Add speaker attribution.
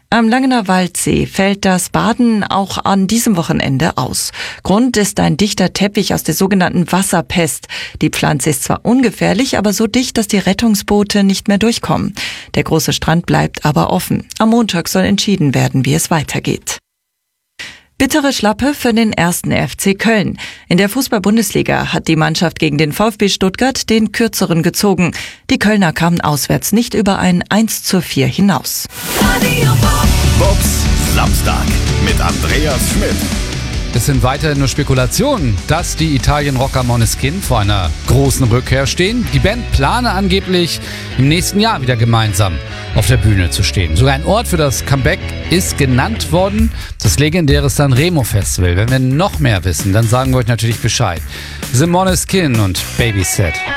Speaker 1: Am Langener Waldsee fällt das Baden auch an diesem Wochenende aus. Grund ist ein dichter Teppich aus der sogenannten Wasserpest. Die Pflanze ist zwar ungefährlich, aber so dicht, dass die Rettungsboote nicht mehr durchkommen. Der große Strand bleibt aber offen. Am Montag soll entschieden werden, wie es weitergeht. Bittere Schlappe für den 1. FC Köln. In der Fußball-Bundesliga hat die Mannschaft gegen den VfB Stuttgart den Kürzeren gezogen. Die Kölner kamen auswärts nicht über ein 1:4 hinaus.
Speaker 2: Box Samstag mit Andreas Schmidt.
Speaker 3: Es sind weiterhin nur Spekulationen, dass die Italien-Rocker Måneskin vor einer großen Rückkehr stehen. Die Band plane angeblich im nächsten Jahr wieder gemeinsam auf der Bühne zu stehen. Sogar ein Ort für das Comeback ist genannt worden, das legendäre Sanremo Festival. Wenn wir noch mehr wissen, dann sagen wir euch natürlich Bescheid. Wir sind Måneskin und Babysit.